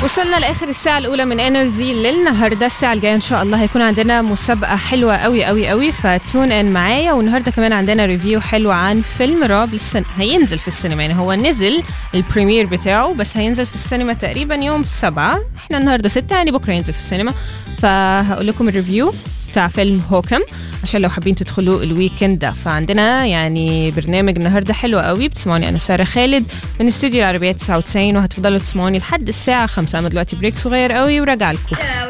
وصلنا لاخر الساعه الاولى من انرجي للنهارده. الساعه الجايه ان شاء الله هيكون عندنا مسابقه حلوه قوي قوي قوي، فتون ان معايا. والنهارده كمان عندنا ريفيو حلو عن فيلم رعب هينزل في السينما. يعني هو نزل البريمير بتاعه بس هينزل في السينما تقريبا يوم 7، احنا النهارده 6، يعني بكره ينزل في السينما. فهقول لكم الريفيو بتاع فيلم هوكم عشان لو حابين تدخلوا الويكند ده. فعندنا يعني برنامج النهارده حلو قوي. بتسمعوني انا سارة خالد من استوديو العربية 99، وهتفضلوا تسمعوني لحد الساعة 5. اما دلوقتي بريك صغير قوي وراجع لكم.